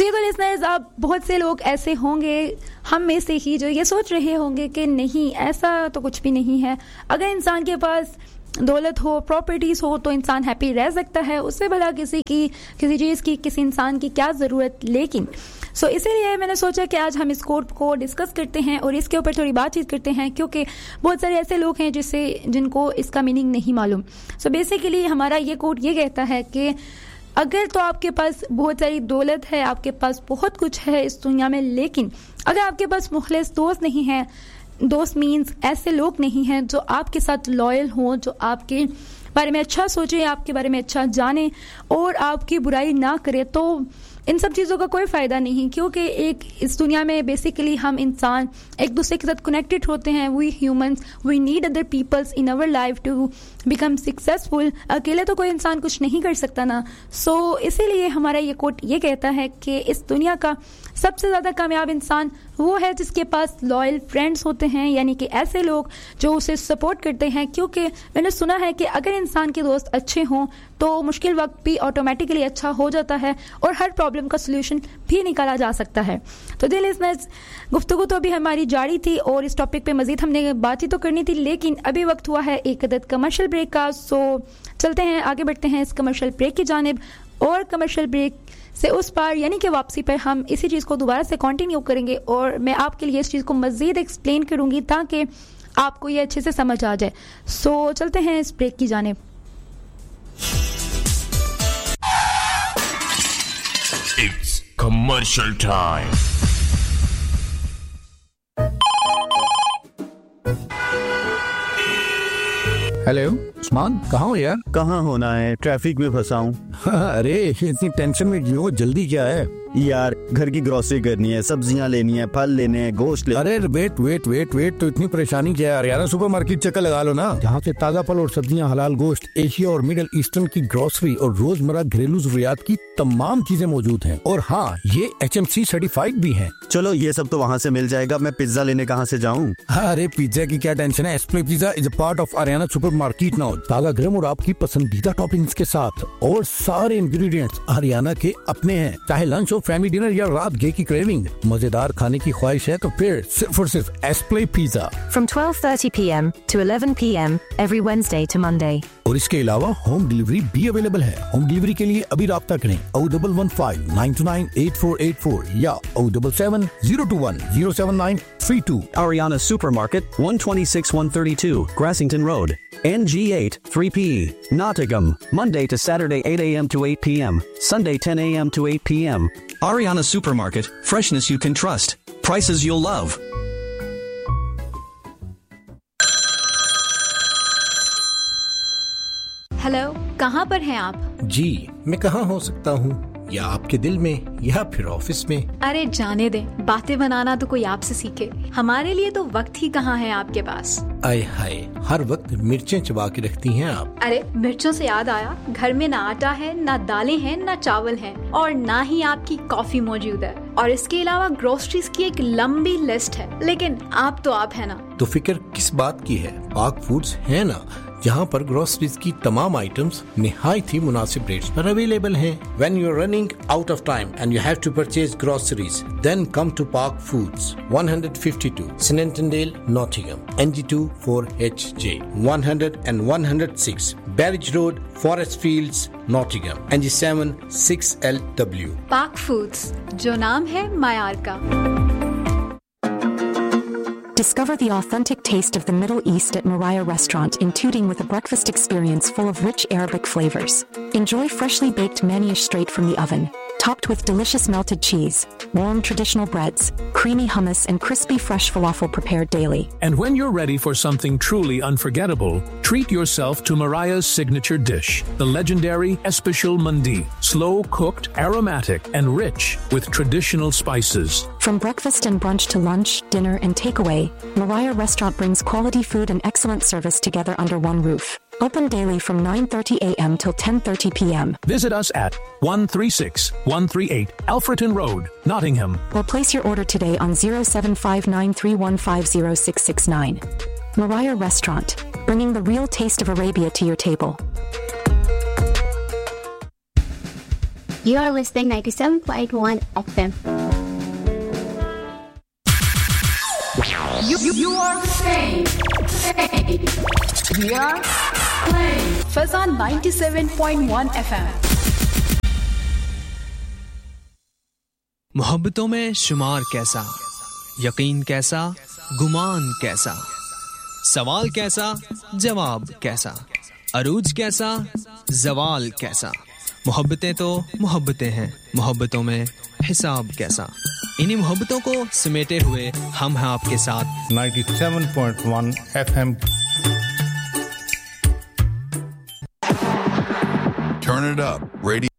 तो लिसनर्स, अब बहुत से लोग ऐसे होंगे हम में से ही जो ये सोच रहे होंगे कि नहीं, ऐसा तो कुछ भी नहीं है। अगर इंसान के पास दौलत हो, प्रॉपर्टीज हो, तो इंसान हैप्पी रह सकता है। उससे भला किसी चीज़ की, किसी इंसान की क्या ज़रूरत। लेकिन इसीलिए मैंने सोचा कि आज हम इस कोट को डिस्कस करते हैं और इसके ऊपर थोड़ी बातचीत करते हैं, क्योंकि बहुत सारे ऐसे लोग हैं जिनको इसका मीनिंग नहीं मालूम। बेसिकली हमारा ये कोट ये कहता है कि अगर तो आपके पास बहुत सारी दौलत है, आपके पास बहुत कुछ है इस दुनिया में, लेकिन अगर आपके पास मुखलिस दोस्त नहीं है, दोस्त मीन्स ऐसे लोग नहीं हैं जो आपके साथ लॉयल हों, जो आपके बारे में अच्छा सोचे, आपके बारे में अच्छा जाने और आपकी बुराई ना करे, तो इन सब चीज़ों का कोई फ़ायदा नहीं। क्योंकि इस दुनिया में बेसिकली हम इंसान एक दूसरे के साथ कनेक्टेड होते हैं। We humans, we need other peoples in our life to become successful. अकेले तो कोई इंसान कुछ नहीं कर सकता ना। इसीलिए हमारा ये कोट ये कहता है कि इस दुनिया का सबसे ज़्यादा कामयाब इंसान वो है जिसके पास लॉयल फ्रेंड्स होते हैं, यानी कि ऐसे लोग जो उसे सपोर्ट करते हैं। क्योंकि मैंने सुना है कि अगर इंसान के दोस्त अच्छे हों तो मुश्किल वक्त भी ऑटोमेटिकली अच्छा हो जाता है और हर प्रॉब्लम का सलूशन भी निकाला जा सकता है। तो डियर लिसनर्स, गुफ्तगू तो अभी हमारी जारी थी और इस टॉपिक पे मजीद हमने बात ही तो करनी थी, लेकिन अभी वक्त हुआ है एक अदद कमर्शियल ब्रेक का। चलते हैं, आगे बढ़ते हैं इस कमर्शियल ब्रेक की जानिब, और कमर्शियल ब्रेक से उस पार यानी कि वापसी पर हम इसी चीज़ को दोबारा से कंटिन्यू करेंगे और मैं आपके लिए इस चीज़ को मज़ीद एक्सप्लेन करूंगी ताकि आपको ये अच्छे से समझ आ जाए। चलते हैं इस ब्रेक की जानिब। It's commercial time. Hello Usman, कहाँ हो यार? कहाँ होना है, ट्रैफिक में फंसा हूँ। अरे इतनी टेंशन में क्यों? जल्दी क्या है यार? घर की ग्रोसरी करनी है, सब्जियाँ लेनी है, फल लेने हैं, गोश्त ले। अरे वेट, तो इतनी परेशानी क्या है? हरियाणा सुपरमार्केट चक्कर लगा लो ना, जहाँ से ताज़ा फल और सब्जियाँ, हलाल गोश्त, एशिया और मिडिल ईस्टर्न की ग्रोसरी और रोजमर्रा घरेलू जरूरियात की तमाम चीजें मौजूद हैं। और हाँ, ये HMC सर्टिफाइड भी हैं। चलो ये सब तो वहाँ से मिल जाएगा, मैं पिज्जा लेने कहाँ से जाऊँ? अरे पिज्जा की क्या टेंशन है, एस्प्ले pizza is a part of Haryana supermarket now. ताज़ा गरम और आपकी पसंदीदा टॉपिंग्स के साथ और सारे इंग्रेडिएंट्स हरियाणा के अपने हैं। चाहे लंच हो, फैमिली डिनर या रात गे की क्रेविंग, मजेदार खाने की ख्वाहिश है तो फिर सिर्फ और सिर्फ एस्प्ले pizza. From 12:30 p.m. to 11 p.m. every Wednesday to Monday. और इसके अलावा होम डिलीवरी भी अवेलेबल है। होम डिलीवरी के लिए अभी राब्ता करें 01159298484 या 077-021-07932। Ariana Supermarket, 126-132, Grassington Road, NG8 3P, Nottingham, Monday to Saturday 8 a.m. to 8 p.m., Sunday 10 a.m. to 8 p.m. Ariana Supermarket, freshness you can trust, prices you'll love. Hello, कहाँ पर हैं आप? जी, मैं कहाँ हो सकता हूँ, या आपके दिल में या फिर ऑफिस में? अरे जाने दें, बातें बनाना तो कोई आपसे सीखे। हमारे लिए तो वक्त ही कहाँ है आपके पास। आय हाय, हर वक्त मिर्चें चबा के रखती हैं आप। अरे मिर्चों से याद आया, घर में ना आटा है, ना दालें हैं, ना चावल हैं, और ना ही आपकी कॉफी मौजूद है। और इसके अलावा ग्रोसरीज की एक लंबी लिस्ट है, लेकिन आप तो आप है ना। तो फिक्र किस बात की है, पाक फूड्स है ना, जहाँ पर ग्रोसरीज की तमाम आइटम्स निहायत ही मुनासिब रेट्स पर अवेलेबल हैं। When you're running out of time and you have to purchase groceries, then come to Park Foods, 152 Snentondale, Nottingham, NG2 4HJ, 100 and 106 Barrage Road, Forest Fields, Nottingham, NG7 6LW. पाक foods, जो नाम है मायार का। Discover the authentic taste of the Middle East at Moriah Restaurant in Tooting with a breakfast experience full of rich Arabic flavors. Enjoy freshly baked manish straight from the oven, topped with delicious melted cheese, warm traditional breads, creamy hummus, and crispy fresh falafel prepared daily. And when you're ready for something truly unforgettable, treat yourself to Mariah's signature dish, the legendary Especial Mandi, slow-cooked, aromatic, and rich with traditional spices. From breakfast and brunch to lunch, dinner, and takeaway, Mariah Restaurant brings quality food and excellent service together under one roof. Open daily from 9:30 a.m. till 10:30 p.m. Visit us at 136-138 Alfreton Road, Nottingham. Or place your order today on 075931506669. Mariah Restaurant, bringing the real taste of Arabia to your table. You are listening 97.1 FM. You are saying. We are playing. Fazan 97.1 FM. मोहब्बतों में शुमार कैसा, यकीन कैसा, गुमान कैसा, सवाल कैसा, जवाब कैसा, अरूज कैसा, जवाल कैसा। मोहब्बतें तो मोहब्बतें हैं, मोहब्बतों में हिसाब कैसा। इन्हीं मोहब्बतों को समेटे हुए हम हैं आपके साथ 97.1 FM। Turn it up, radio